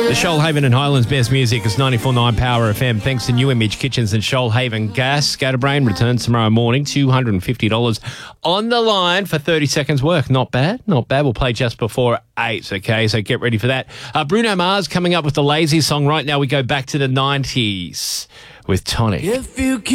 The Shoalhaven and Highlands best music is 94.9 Power FM. Thanks to New Image Kitchens and Shoalhaven Gas. Scatterbrain returns tomorrow morning. $250 on the line for 30 seconds work. Not bad, not bad. We'll play just before 8, okay? So get ready for that. Bruno Mars coming up with the Lazy song. Right now we go back to the 90s with Tonic. If you